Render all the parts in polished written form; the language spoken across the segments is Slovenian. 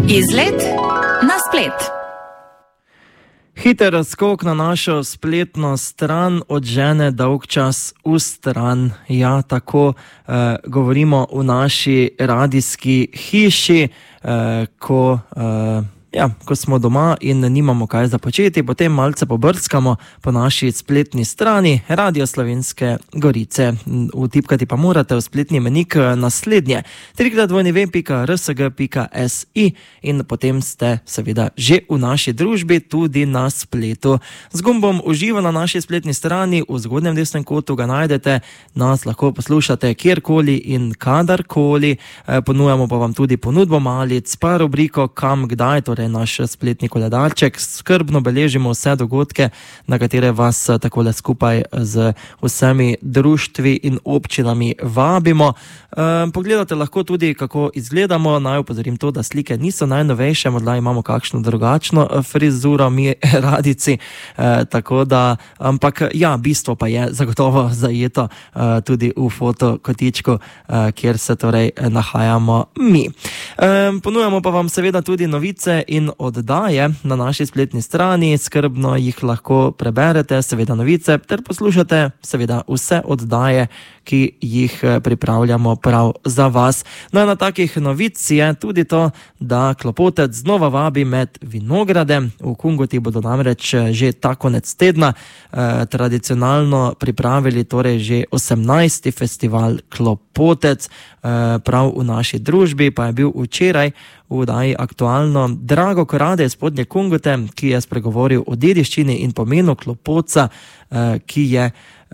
Izlet na splet. Hiter skok na našo spletno stran odžene dolg čas v stran. Ja, tako govorimo v naši radijski hiši, ko smo doma in nimamo kaj za početi, potem malce pobrskamo po naši spletni strani Radio Slovenske Gorice. Vtipkati pa morate v spletni menik naslednje: www.rsg.si in potem ste seveda že v naši družbi tudi na spletu. Z gumbom uživa na naši spletni strani v zgornjem desnem kotu ga najdete, nas lahko poslušate kjerkoli in kadarkoli. Ponujamo pa vam tudi ponudbo malic, pa rubriko Kam, kdaj, torej naš spletni koledarček. Skrbno beležimo vse dogodke, na katere vas takole skupaj z vsemi društvi in občinami vabimo. Pogledate lahko tudi, kako izgledamo. Naj opozorim to, da slike niso najnovejše, morda imamo kakšno drugačno frizuro mi radici, tako da, ampak ja, bistvo pa je zagotovo zajeto tudi v fotokotičku, kjer se torej nahajamo mi. Ponujamo pa vam seveda tudi novice in oddaje na naši spletni strani. Skrbno jih lahko preberete, seveda novice, ter poslušate seveda vse oddaje, ki jih pripravljamo prav za vas. No, ena takih novic je tudi to, da Klopotec znova vabi med vinograde. V Kungoti bodo namreč že ta konec tedna tradicionalno pripravili torej že 18. festival Klopotec. Prav v naši družbi pa je bil včeraj v oddaji Aktualno Drago Korade iz Spodnje Kungote, ki je spregovoril o dediščini in pomenu Klopotca, ki je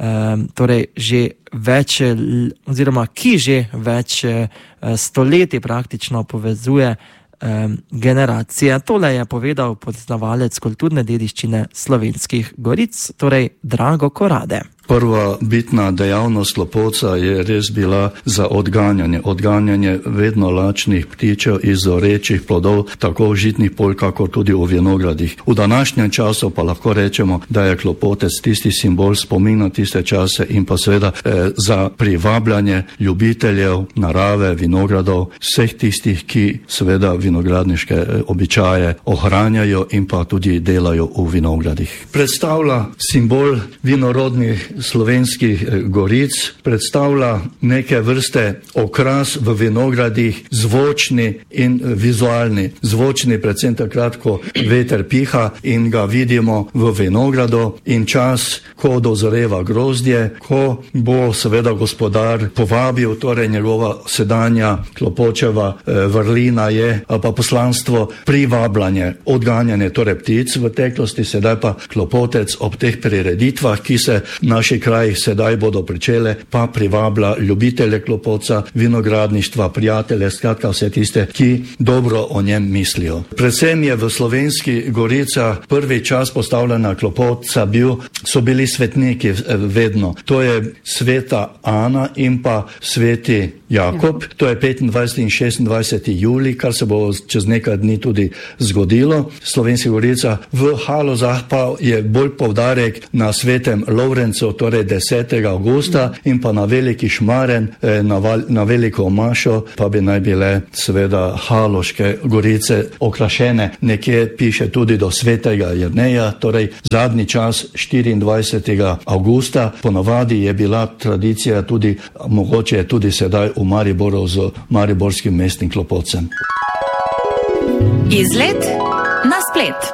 torej že več, oziroma ki že več stoletij praktično povezuje generacije. Tole je povedal poznavalec kulturne dediščine Slovenskih Goric, torej Drago Korade. Prva bitna dejavnost Klopotca je res bila za odganjanje vedno lačnih ptičev iz zorečih plodov, tako v žitnih polj, kako tudi v vinogradih. V današnjem času pa lahko rečemo, da je Klopotec tisti simbol spomina tiste čase in pa seveda za privabljanje ljubiteljev narave, vinogradov, vseh tistih, ki seveda vinogradniške običaje ohranjajo in pa tudi delajo v vinogradih. Predstavlja simbol vinorodnih Slovenskih Goric, predstavlja neke vrste okras v vinogradih, zvočni in vizualni. Zvočni predvsem takrat, ko veter piha in ga vidimo v vinogradu, in čas, ko dozoreva grozdje, ko bo seveda gospodar povabil, torej njegova sedanja Klopočeva vrlina je pa poslanstvo privabljanje, odganjanje torej ptic v teklosti, sedaj pa Klopotec ob teh prireditvah, ki se naši krajih sedaj bodo pričele, pa privablja ljubitelje Klopotca, vinogradništva, prijatelje, skratka vse tiste, ki dobro o njem mislijo. Predvsem je v Slovenskih Goricah prvi čas postavljena Klopotca so bili svetniki vedno. To je sveta Ana in pa sveti Jakob. To je 25. in 26. julij, kar se bo čez nekaj dni tudi zgodilo v Slovenskih Goricah. V Halozah pa je bolj poudarek na svetem Lovrencu, torej 10. augusta, in pa na veliki Šmaren, na veliko mašo, pa bi naj bile seveda Haloške Gorice okrašene. Nekje piše tudi do svetega Jerneja, torej zadnji čas 24. augusta. Ponavadi je bila tradicija tudi, mogoče je tudi sedaj v Mariboru z mariborskim mestnim Klopotcem. Izlet na splet.